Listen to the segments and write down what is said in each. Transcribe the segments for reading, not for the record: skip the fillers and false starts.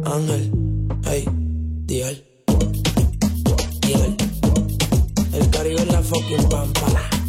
Ángel, hey, Dial, Dial. El Caribe en la fucking pampa.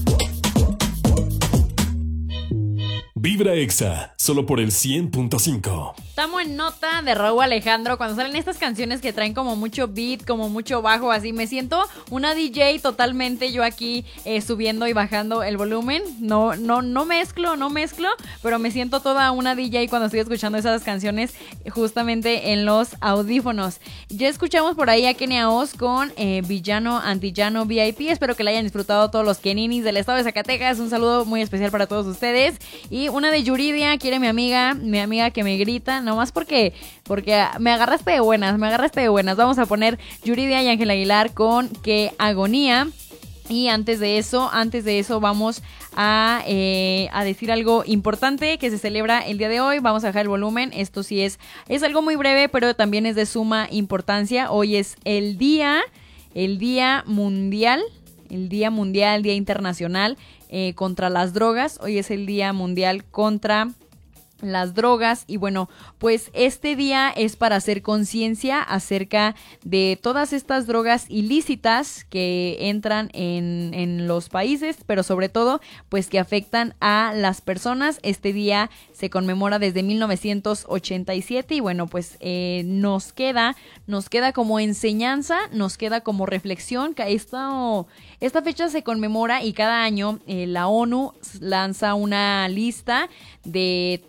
Vibra Exa, solo por el 100.5. Estamos en nota de Raúl Alejandro. Cuando salen estas canciones que traen como mucho beat, como mucho bajo, así me siento una DJ totalmente. Yo aquí subiendo y bajando el volumen. No mezclo, pero me siento toda una DJ cuando estoy escuchando esas canciones justamente en los audífonos. Ya escuchamos por ahí a Kenia Oz con Villano Antillano VIP. Espero que la hayan disfrutado todos los keninis del estado de Zacatecas. Un saludo muy especial para todos ustedes. Y una de Yuridia, quiere mi amiga que me grita, nomás porque me agarraste de buenas. Vamos a poner Yuridia y Ángel Aguilar con Qué Agonía. Y antes de eso vamos a decir algo importante que se celebra el día de hoy. Vamos a bajar el volumen. Esto sí es algo muy breve, pero también es de suma importancia. Hoy es el Día Mundial, Día Internacional contra las drogas. Hoy es el Día Mundial contra las drogas y bueno, pues este día es para hacer conciencia acerca de todas estas drogas ilícitas que entran en los países, pero sobre todo pues que afectan a las personas. Este día se conmemora desde 1987 y bueno, pues nos queda como enseñanza, nos queda como reflexión que esta fecha se conmemora y cada año la ONU lanza una lista de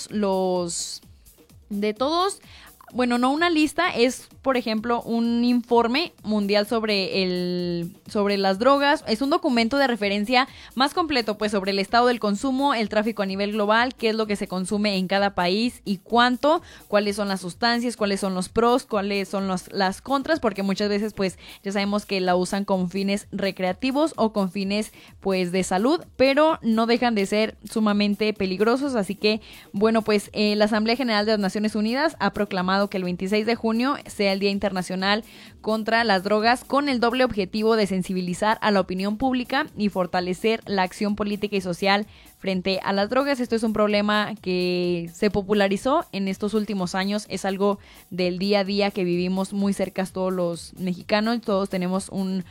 bueno, no una lista, es por ejemplo un informe mundial sobre las drogas. Es un documento de referencia más completo pues sobre el estado del consumo, el tráfico a nivel global, qué es lo que se consume en cada país y cuánto, cuáles son las sustancias, cuáles son los pros, cuáles son las contras, porque muchas veces pues ya sabemos que la usan con fines recreativos o con fines pues de salud, pero no dejan de ser sumamente peligrosos. Así que bueno, pues la Asamblea General de las Naciones Unidas ha proclamado que el 26 de junio sea el Día Internacional contra las Drogas, con el doble objetivo de sensibilizar a la opinión pública y fortalecer la acción política y social frente a las drogas. Esto es un problema que se popularizó en estos últimos años, es algo del día a día que vivimos muy cerca todos los mexicanos. Todos tenemos un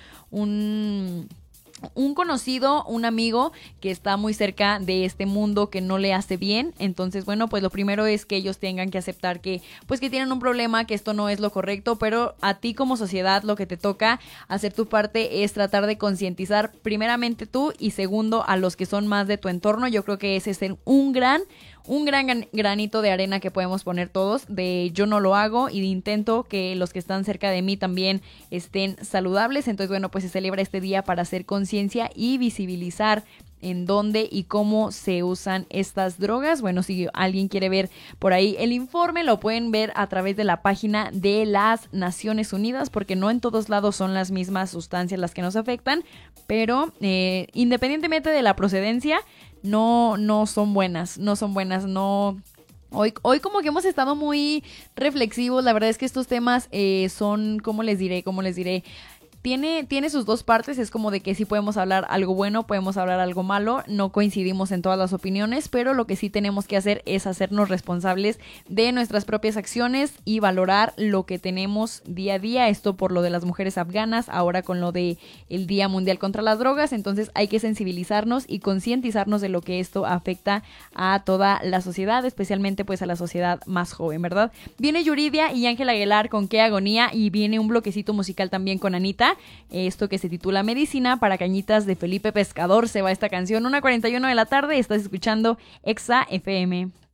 conocido, un amigo que está muy cerca de este mundo que no le hace bien. Entonces, bueno, pues lo primero es que ellos tengan que aceptar que tienen un problema, que esto no es lo correcto, pero a ti como sociedad lo que te toca hacer tu parte es tratar de concientizar primeramente tú y segundo a los que son más de tu entorno. Yo creo que ese es un gran granito de arena que podemos poner todos, de yo no lo hago y intento que los que están cerca de mí también estén saludables. Entonces, bueno, pues se celebra este día para hacer conciencia y visibilizar en dónde y cómo se usan estas drogas. Bueno, si alguien quiere ver por ahí el informe, lo pueden ver a través de la página de las Naciones Unidas, porque no en todos lados son las mismas sustancias las que nos afectan, pero independientemente de la procedencia, no son buenas. Hoy como que hemos estado muy reflexivos. La verdad es que estos temas son, ¿cómo les diré? Tiene sus dos partes, es como de que sí podemos hablar algo bueno, podemos hablar algo malo, no coincidimos en todas las opiniones, pero lo que sí tenemos que hacer es hacernos responsables de nuestras propias acciones y valorar lo que tenemos día a día. Esto por lo de las mujeres afganas, ahora con lo de el Día Mundial contra las Drogas. Entonces hay que sensibilizarnos y concientizarnos de lo que esto afecta a toda la sociedad, especialmente pues a la sociedad más joven, ¿verdad? Viene Yuridia y Ángel Aguilar con Qué Agonía y viene un bloquecito musical también con Anita. Esto que se titula Medicina para Cañitas de Felipe Pescador. Se va esta canción 1:41 de la tarde. Estás escuchando Exa FM.